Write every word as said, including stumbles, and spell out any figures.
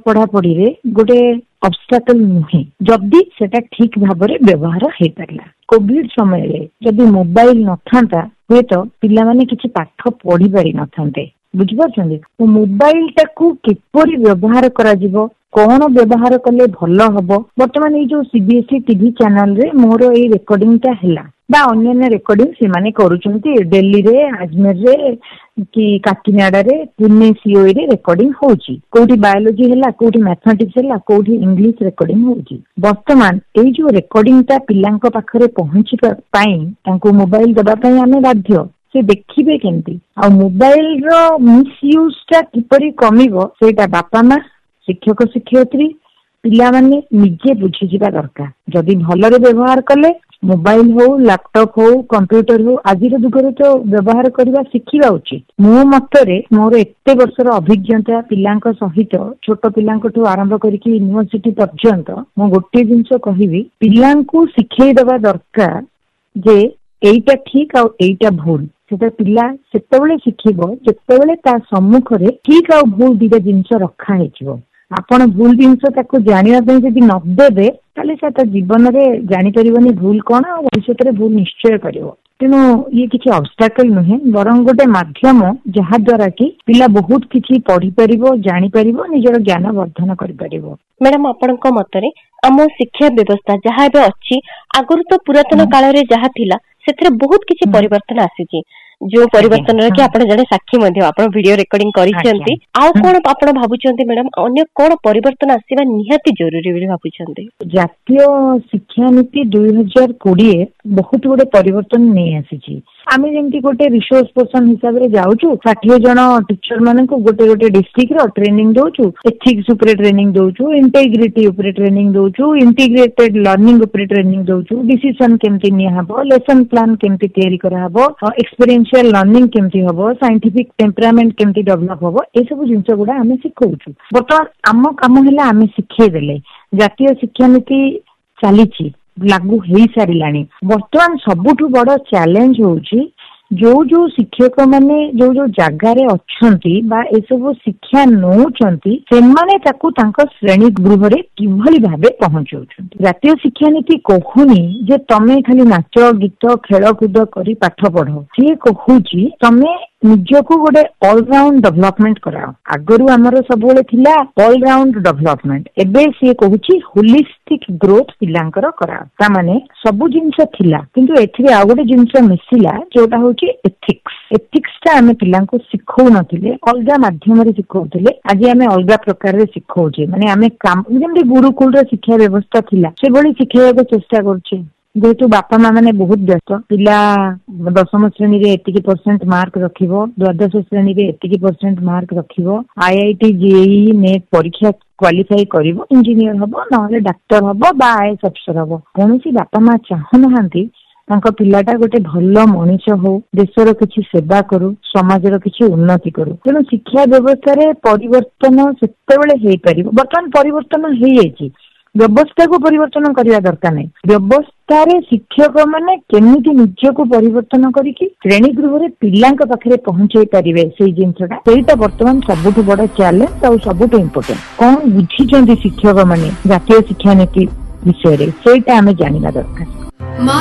पढ़ापढ़ी रे गोटे ऑब्स्टेकल नुहे जदि सेटा ठीक भाव में व्यवहार हो पारा। कोविड समय रे जदि मोबाइल न था हुए तो पिला माने किछि पाठ पढ़ी पारि न थांते बुझिपारछन्ते। तो मोबाइल टाकू किपरि व्यवहार करा जिवो कौन व्यवहार कले भल हबो। वर्तमान ये जो सीबीएसई टीवी चैनल रे मोर ये रेकर्डिंग टा हैला बा अन्य रेकर्डिंग से माने करूछन्ती दिल्ली रे अजमेर रे कि काकीनाडा रे पुणे सीओई रे रेकर्डिंग होची कोठी बायोलॉजी हैला कोठी मैथमेटिक्स हैला कोठी इंग्लिश रेकर्डिंग होची। वर्तमान ए जो रेकर्डिंग ता पिलांक पाखरे पहुंची पाई तांको मोबाइल दबा पाई आमे बाध्य से देखिबे केंती आ मोबाइल रो मिसयूज ता किपरि कमिबो सेटा बापा माँ शिक्षक शिक्षयित्री पिला माने निजे बुझी जिबा दरकार। जदि भलरे व्यवहार कले मोबाइल हो लैपटॉप हो कंप्यूटर हो आज जुगे तो व्यवहार करवा शिखा उचित। मो मतरे मोर एते वर्षर अभिज्ञता पिलांक सहित छोट पिलांकठू आरंभ करके यूनिवर्सिटी पर्यंत मो गोटे जिनस कहबी पिलांकू शिखई देवा दरकार जे एईटा ठीक आ एईटा भूल सेटा पिला सेतेबेले शिखिबो जेतेबेले ता सम्मुख रे ठीक आ भूल दिटा जिनस रखा हेचिबो। आपण भूल जिनस ताको जानिया पई जदि न देबे ताले से ता जीवन रे जानि परिबनी भूल कोन आ भविष्य रे भूल निश्चय करिवो। तेणु ये किसी ऑब्स्टेकल नुहे बरं गोटे माध्यम जहा द्वारा कि पिला बहुत किसी पढ़ी परिबो जानि परिबो निजर ज्ञान वर्धन करि परिबो। मैडम आपनक मतरे आम शिक्षा व्यवस्था जहाँ एबे अछि आगुरु तो पुरातन काल रे जहाँ थिला सेथरे बहुत किछि परिवर्तन आसीछि जो परिवर्तन रे कि आपण जने साक्षी मध्ये आपण वीडियो रिकॉर्डिंग करिसेंती आ कोन आपण भाबुचंती मैडम अन्य कोन परिवर्तन आसीबा निहाती जरूरी बोली भाबुचंती। जातीय शिक्षा नीति दो हज़ार बीस बहुत गुडे परिवर्तन नै आसीछि। आमे जेमति गोटे रिसोर्स पर्सन हिसाब रे जाउछु साठ जन टीचर माने को गोटे गोटे डिस्ट्रिक्ट रो ट्रेनिंग दोछु एथिक्स ऊपर ट्रेनिंग दोछु इंटीग्रिटी ऊपर ट्रेनिंग दोछु इंटीग्रेटेड लर्निंग ऊपर ट्रेनिंग दोछु डिसीजन केमति निया हबो लेसन प्लान केमति तयारी करा हबो एक्सपीरियंशियल लर्निंग केमति हबो साइंटिफिक टेम्परामेंट केमति डेवलप हबो ए सब जिंस गुडा आमे सिखौछु। बर्तमान आम काम हैला आमे सिखै देले जातीय शिक्षा नीति चलीछि लागू हो सारे। बर्तमान सबुठु बड़ चैलेंज होउछि जो जो शिक्षक माने जो जो जगार अच्छी ए सब शिक्षा नौचंती से माने ताकू तांका श्रेणी गृह रे किभली भाबे पहुंचाउछंती। जातीय शिक्षा नीति कहूनी जे तमे खाली नाच गीत खेल कूद करी पाठ पढ़ सी कहूची तमे निजको गोटे ऑलराउंड डेवलपमेंट कराओ। आगरू आमर सब थिला ऑलराउंड डेवलपमेंट एबे सी कहूची होलिस्टिक ग्रोथ पिलांकर कराओ ता माने सब जिंस थिला किंतु एथिरे आ गोटे जिंस मिसिला जोटा होची एथिक्स। एथिक्स ता आमे पिलांको सिखौ नथिले अलगा माध्यम रे सिखौथिले आज आमे अलगा प्रकार रे सिखौचे माने आमे काम जेमति गुरुकुल रे शिक्षा व्यवस्था थिला से बळी शिखाइबा चेष्टा करछे। जेहेतु बापा माँ मैंने बहुत व्यस्त पिला दशम श्रेणी रे एतिकी परसेंट मार्क रखिबो द्वादश श्रेणी रे एतिकी percent mark रखिबो IIT JEE net परीक्षा क्वालिफाई करिवो इंजीनियर हबो नहले डाक्टर हबो बा आईएएस अफसर हबो। कोनोसी बापा माँ चाहू नहांती तांको पिलाटा गोटे भल मनीष हो देशर किछि सेवा करू समाजर किछि उन्नति करू। तेणु शिक्षा व्यवस्था रे परिवर्तन सेतेबेले हेई परिबो। वर्तमान परिवर्तन हेई जायछि व्यवस्था को परिवर्तन करने दरकार नहीं। व्यवस्था रे शिक्षक माने केमिति निजको परिवर्तन करिकि श्रेणी गृह रे पिलांक पाखरे पहुंचाई परिबे सेई जिंसटा सेईटा वर्तमान सबुठु बड़ चैलेंज और सबुठु इम्पोर्टेंट। कोन बुझिचंदी शिक्षक माने जातीय शिक्षा नीति विषय रे सेईटा हमें जानिबा दरकार।